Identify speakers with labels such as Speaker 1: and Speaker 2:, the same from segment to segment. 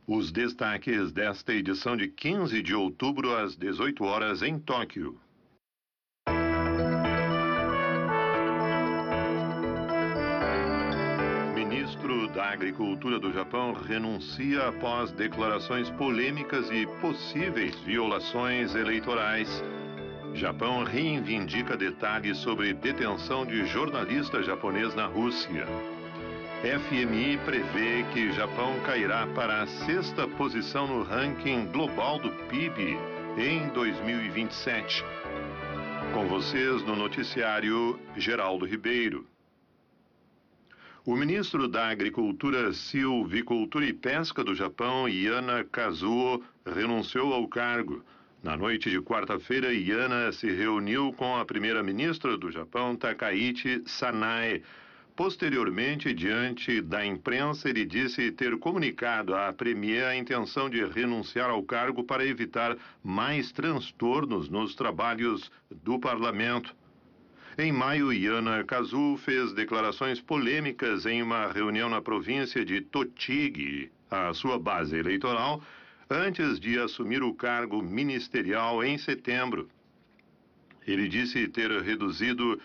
Speaker 1: Os destaques desta edição de 15 de outubro às 18 horas em Tóquio. Ministro da Agricultura do Japão renuncia após declarações polêmicas e possíveis violações eleitorais. Japão reivindica detalhes sobre detenção de jornalista japonês na Rússia. FMI prevê que Japão cairá para a 6ª posição no ranking global do PIB em 2027. Com vocês no noticiário, Geraldo Ribeiro. O ministro da Agricultura, Silvicultura e Pesca do Japão, Yana Kazuo, renunciou ao cargo. Na noite de quarta-feira, Yana se reuniu com a primeira-ministra do Japão, Takaichi Sanae. Posteriormente, diante da imprensa, ele disse ter comunicado à premier a intenção de renunciar ao cargo para evitar mais transtornos nos trabalhos do parlamento. Em maio, Yana Kazuo fez declarações polêmicas em uma reunião na província de Tochigi, a sua base eleitoral, antes de assumir o cargo ministerial em setembro. Ele disse ter reduzido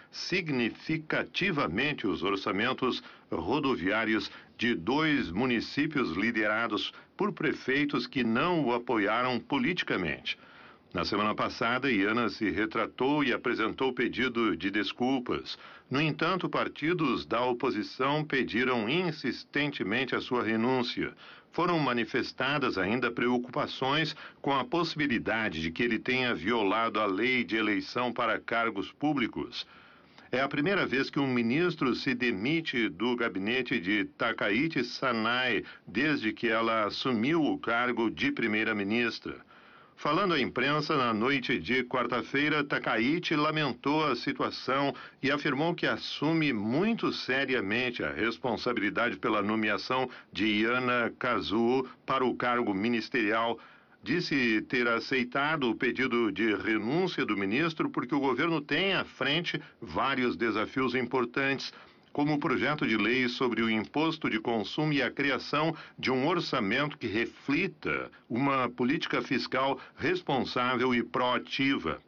Speaker 1: significativamente os orçamentos rodoviários de 2 municípios liderados por prefeitos que não o apoiaram politicamente. Na semana passada, Yana se retratou e apresentou pedido de desculpas. No entanto, partidos da oposição pediram insistentemente a sua renúncia. Foram manifestadas ainda preocupações com a possibilidade de que ele tenha violado a lei de eleição para cargos públicos. É a primeira vez que um ministro se demite do gabinete de Takaichi Sanae desde que ela assumiu o cargo de primeira-ministra. Falando à imprensa na noite de quarta-feira, Takaichi lamentou a situação e afirmou que assume muito seriamente a responsabilidade pela nomeação de Yana Kazuo para o cargo ministerial. Disse ter aceitado o pedido de renúncia do ministro porque o governo tem à frente vários desafios importantes, como o projeto de lei sobre o imposto de consumo e a criação de um orçamento que reflita uma política fiscal responsável e proativa.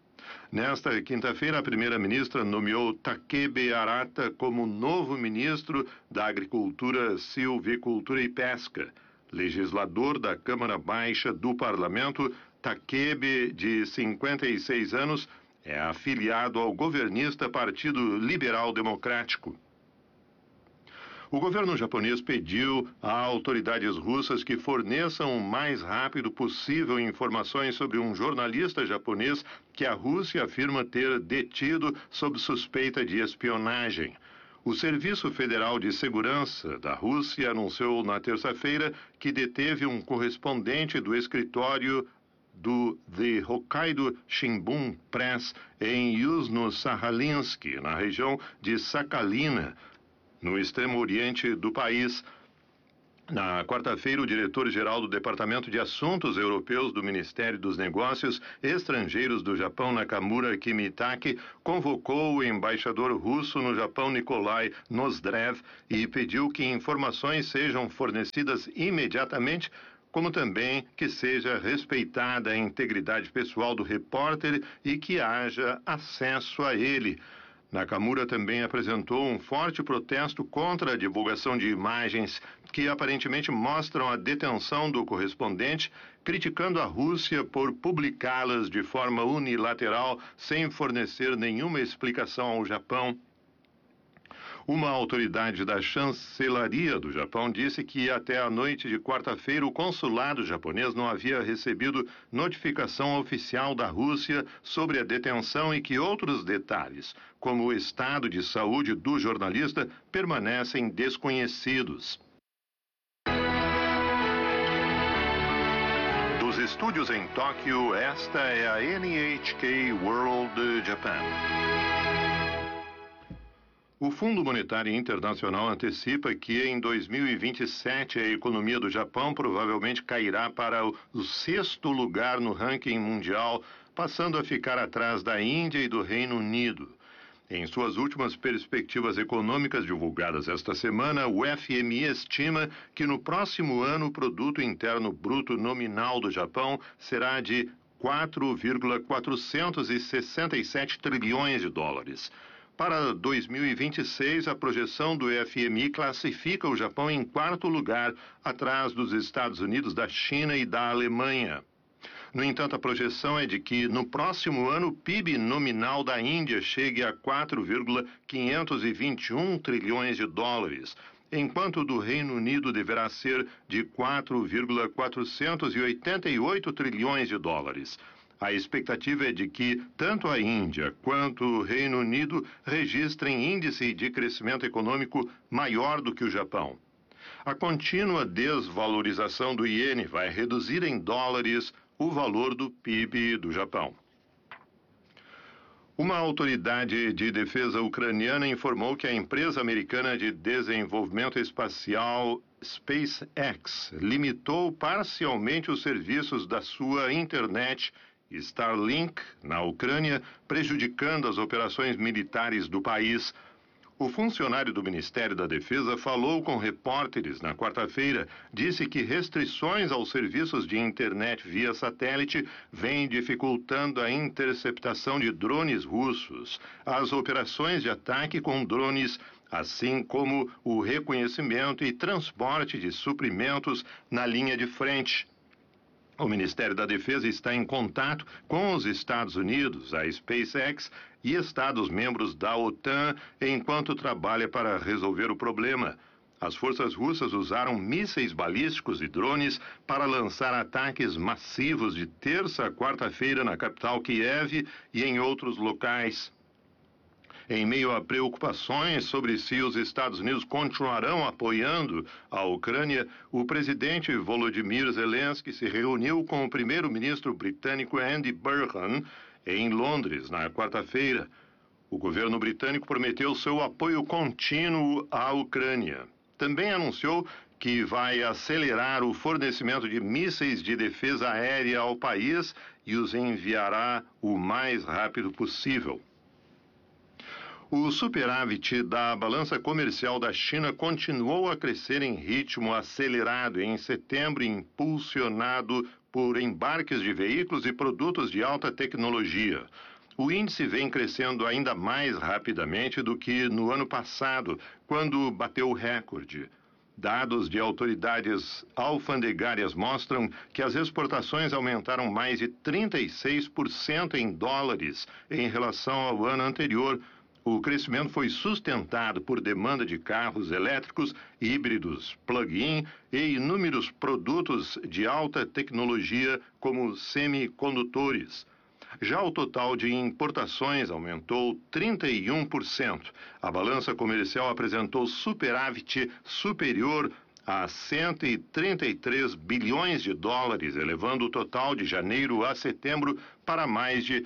Speaker 1: Nesta quinta-feira, a primeira-ministra nomeou Takebe Arata como novo ministro da Agricultura, Silvicultura e Pesca. Legislador da Câmara Baixa do Parlamento, Takebe, de 56 anos, é afiliado ao governista Partido Liberal Democrático. O governo japonês pediu a autoridades russas que forneçam o mais rápido possível informações sobre um jornalista japonês que a Rússia afirma ter detido sob suspeita de espionagem. O Serviço Federal de Segurança da Rússia anunciou na terça-feira que deteve um correspondente do escritório do The Hokkaido Shimbun Press em Yuzhno-Sahalinsk, na região de Sakhalina, no extremo oriente do país. Na quarta-feira, o diretor-geral do Departamento de Assuntos Europeus do Ministério dos Negócios Estrangeiros do Japão, Nakamura Kimitaki, convocou o embaixador russo no Japão, Nikolai Nozdrev, e pediu que informações sejam fornecidas imediatamente, como também que seja respeitada a integridade pessoal do repórter e que haja acesso a ele. Nakamura também apresentou um forte protesto contra a divulgação de imagens que aparentemente mostram a detenção do correspondente, criticando a Rússia por publicá-las de forma unilateral, sem fornecer nenhuma explicação ao Japão. Uma autoridade da chancelaria do Japão disse que até a noite de quarta-feira o consulado japonês não havia recebido notificação oficial da Rússia sobre a detenção e que outros detalhes, como o estado de saúde do jornalista, permanecem desconhecidos. Dos estúdios em Tóquio, esta é a NHK World Japan. O Fundo Monetário Internacional antecipa que em 2027 a economia do Japão provavelmente cairá para o 6º lugar no ranking mundial, passando a ficar atrás da Índia e do Reino Unido. Em suas últimas perspectivas econômicas divulgadas esta semana, o FMI estima que no próximo ano o produto interno bruto nominal do Japão será de 4,467 trilhões de dólares. Para 2026, a projeção do FMI classifica o Japão em quarto lugar, atrás dos Estados Unidos, da China e da Alemanha. No entanto, a projeção é de que no próximo ano o PIB nominal da Índia chegue a 4,521 trilhões de dólares, enquanto o do Reino Unido deverá ser de 4,488 trilhões de dólares. A expectativa é de que tanto a Índia quanto o Reino Unido registrem índice de crescimento econômico maior do que o Japão. A contínua desvalorização do iene vai reduzir em dólares o valor do PIB do Japão. Uma autoridade de defesa ucraniana informou que a empresa americana de desenvolvimento espacial SpaceX limitou parcialmente os serviços da sua internet Starlink na Ucrânia, prejudicando as operações militares do país. O funcionário do Ministério da Defesa falou com repórteres na quarta-feira, disse que restrições aos serviços de internet via satélite vêm dificultando a interceptação de drones russos, as operações de ataque com drones, assim como o reconhecimento e transporte de suprimentos na linha de frente. O Ministério da Defesa está em contato com os Estados Unidos, a SpaceX e Estados-membros da OTAN enquanto trabalha para resolver o problema. As forças russas usaram mísseis balísticos e drones para lançar ataques massivos de terça a quarta-feira na capital Kiev e em outros locais. Em meio a preocupações sobre se os Estados Unidos continuarão apoiando a Ucrânia, o presidente Volodymyr Zelensky se reuniu com o primeiro-ministro britânico Andy Burnham em Londres na quarta-feira. O governo britânico prometeu seu apoio contínuo à Ucrânia. Também anunciou que vai acelerar o fornecimento de mísseis de defesa aérea ao país e os enviará o mais rápido possível. O superávit da balança comercial da China continuou a crescer em ritmo acelerado em setembro, impulsionado por embarques de veículos e produtos de alta tecnologia. O índice vem crescendo ainda mais rapidamente do que no ano passado, quando bateu o recorde. Dados de autoridades alfandegárias mostram que as exportações aumentaram mais de 36% em dólares em relação ao ano anterior. O crescimento foi sustentado por demanda de carros elétricos, híbridos, plug-in e inúmeros produtos de alta tecnologia, como semicondutores. Já o total de importações aumentou 31%. A balança comercial apresentou superávit superior a 133 bilhões de dólares, elevando o total de janeiro a setembro para mais de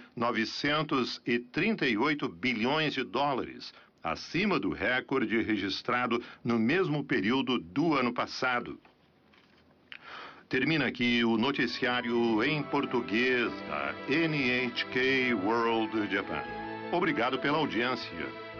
Speaker 1: 938 bilhões de dólares, acima do recorde registrado no mesmo período do ano passado. Termina aqui o noticiário em português da NHK World Japan. Obrigado pela audiência.